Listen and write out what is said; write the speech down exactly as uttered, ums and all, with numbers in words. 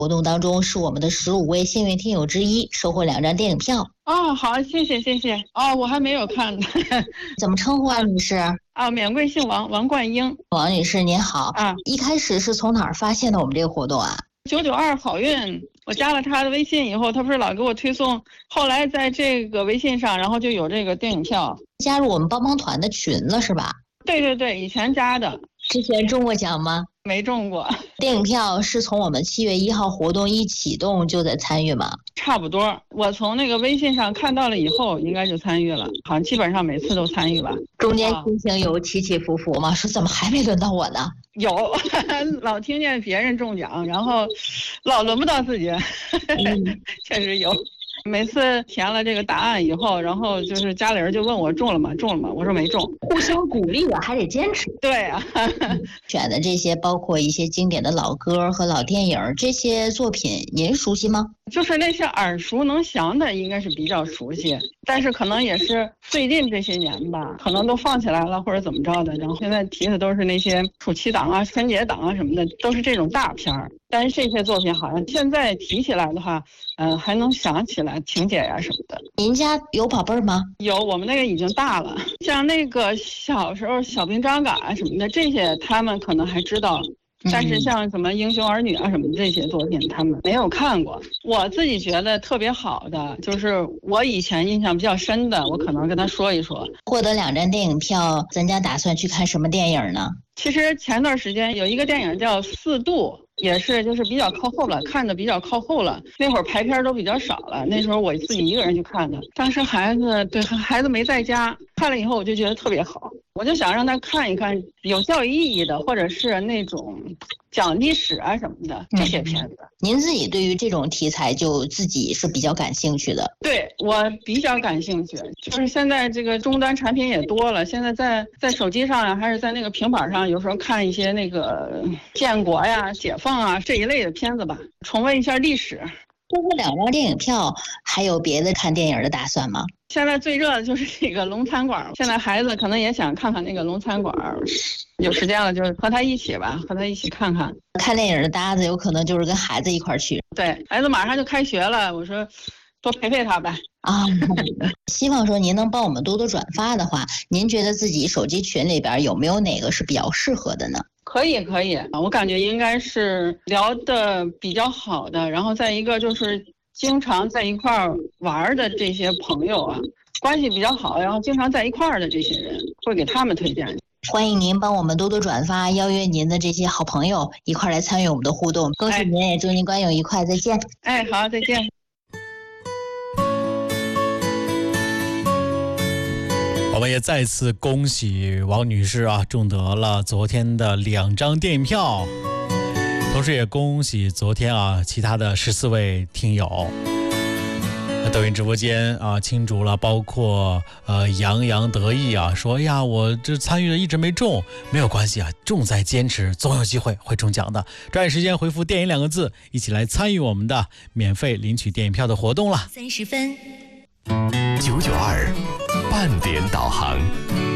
活动当中是我们的十五位幸运听友之一，收获两张电影票。 哦，好，谢谢谢谢。哦，我还没有看呢。 怎么称呼啊，女士？ 啊，免贵姓王，王冠英。 王女士您好。 啊， 一开始是从哪儿发现的我们这个活动啊？ 九九二好运，我加了他的微信以后，他不是老给我推送，后来在这个微信上，然后就有这个电影票。 加入我们帮帮团的群了是吧？ 对对对，以前加的。 之前中过奖吗？ 没中过。 电影票是从我们七月一号活动一启动就在参与吗？ 差不多，我从那个微信上看到了以后，应该就参与了，好像基本上每次都参与吧。 中间心情有起起伏伏吗？说怎么还没轮到我呢？ 有，老听见别人中奖，然后老轮不到自己。嗯、确实有。每次填了这个答案以后，然后就是家里人就问我中了吗？中了吗？我说没中。 互相鼓励啊，还得坚持。 对啊。 选的这些包括一些经典的老歌和老电影，这些作品您熟悉吗？ 就是那些耳熟能详的应该是比较熟悉，但是可能也是最近这些年吧，可能都放起来了或者怎么着的，然后现在提的都是那些暑期档啊、春节档啊什么的，都是这种大片儿。但是这些作品好像现在提起来的话，嗯、呃，还能想起来情节呀、啊、什么的。 您家有宝贝儿吗？ 有，我们那个已经大了，像那个小时候小兵张嘎啊什么的，这些他们可能还知道。但是像什么英雄儿女啊什么这些作品他们没有看过。我自己觉得特别好的就是我以前印象比较深的，我可能跟他说一说。 获得两张电影票，咱家打算去看什么电影呢？ 其实前段时间有一个电影叫四度，也是就是比较靠后了，看的比较靠后了，那会儿排片都比较少了，那时候我自己一个人去看的，当时孩子对孩子没在家，看了以后我就觉得特别好，我就想让他看一看有教育意义的，或者是那种讲历史啊什么的这些片子。 嗯、您自己对于这种题材就自己是比较感兴趣的？ 对，我比较感兴趣，就是现在这个终端产品也多了，现在在在手机上呀，还是在那个平板上，有时候看一些那个建国呀、解放啊这一类的片子吧，重温一下历史。 通过两张电影票，还有别的看电影的打算吗？ 现在最热的就是这个龙餐馆，现在孩子可能也想看看那个龙餐馆，有时间了就和他一起吧，和他一起看看。 看电影的搭子有可能就是跟孩子一块儿去。 对，孩子马上就开学了，我说多陪陪他呗。 啊，希望说您能帮我们多多转发的话，您觉得自己手机群里边有没有哪个是比较适合的呢？ 可以可以，我感觉应该是聊的比较好的，然后再一个就是经常在一块儿玩的这些朋友啊，关系比较好，然后经常在一块儿的这些人，会给他们推荐。 欢迎您帮我们多多转发，邀约您的这些好朋友一块来参与我们的互动。恭喜您，也祝您观影愉快，再见。 哎，好，再见。 我们也再次恭喜王女士啊，中得了昨天的两张电影票，同时也恭喜昨天啊其他的十四位听友。抖音直播间啊，庆祝了，包括呃洋洋得意啊，说哎呀，我这参与了一直没中，没有关系啊，重在坚持，总有机会会中奖的。抓紧时间回复电影两个字，一起来参与我们的免费领取电影票的活动了。 三十分， 九九二半点导航。